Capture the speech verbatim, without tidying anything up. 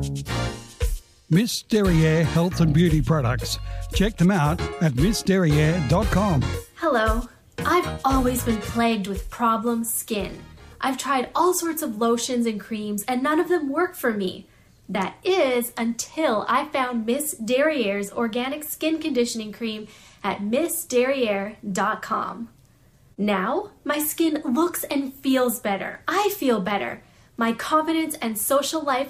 Miss Derriere Health and Beauty Products. Check them out at miss derriere dot com. Hello. I've always been plagued with problem skin. I've tried all sorts of lotions and creams and none of them work for me. That is until I found Miss Derriere's organic skin conditioning cream at miss derriere dot com. Now, my skin looks and feels better. I feel better. My confidence and social life